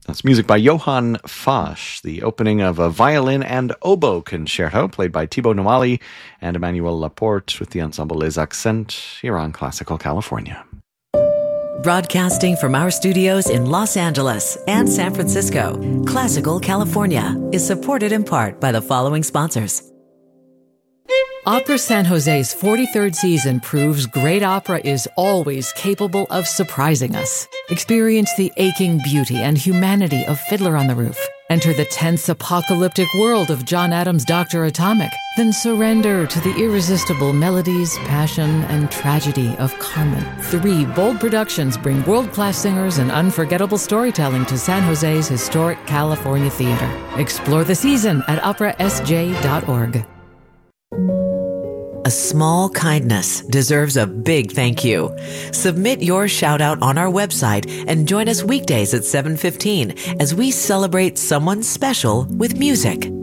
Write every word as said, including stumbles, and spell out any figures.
That's music by Johann Fosch, the opening of a violin and oboe concerto played by Thibaut Nomali and Emmanuel Laporte with the ensemble Les Accents here on Classical California. Broadcasting from our studios in Los Angeles and San Francisco, Classical California is supported in part by the following sponsors. Opera San Jose's forty-third season proves great opera is always capable of surprising us. Experience the aching beauty and humanity of Fiddler on the Roof. Enter the tense apocalyptic world of John Adams' Doctor Atomic. Then surrender to the irresistible melodies, passion, and tragedy of Carmen. Three bold productions bring world-class singers and unforgettable storytelling to San Jose's historic California theater. Explore the season at opera s j dot org. A small kindness deserves a big thank you. Submit your shout out on our website and join us weekdays at seven fifteen as we celebrate someone special with music.